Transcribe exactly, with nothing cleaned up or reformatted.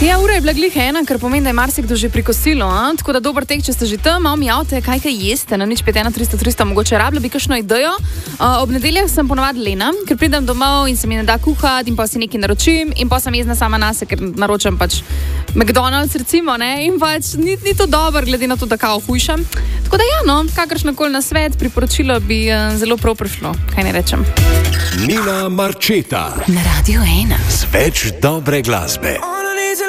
Ja, ura je bila glih ena, kar pomeni, da je marsikdo že pri kosilu, a? Tako da dober tek, če ste že tam, malo mi javite, kaj kaj jeste, na nič pet ena tristo tristo, mogoče rabila bi kakšno idejo. Uh, ob nedeljah sem ponovadi lena, ker pridem domov in se mi ne da kuhati in pa si nekaj naročim in pa sem jezna sama nase, ker naročam pač McDonald's recimo, ne, in pač ni, ni to dobro, glede na to, da kao hujšam. Tako da ja, no, kakršnokoli na svet, priporočilo bi uh, zelo prav prišlo, kaj ne rečem. Nina Marčeta Na Radio ena. z več dobre glasbe.